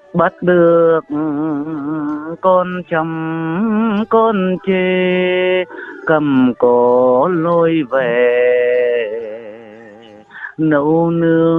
bắt được con chăm con chê, cầm cỏ lôi về nấu nướng